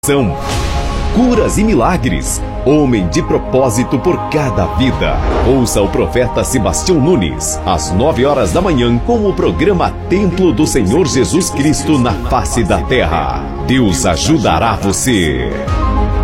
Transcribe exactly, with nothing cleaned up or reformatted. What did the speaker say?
São curas e milagres, homem de propósito por cada vida. Ouça o profeta Sebastião Nunes, às nove horas da manhã, com o programa Templo do Senhor Jesus Cristo na face da terra. Deus ajudará você.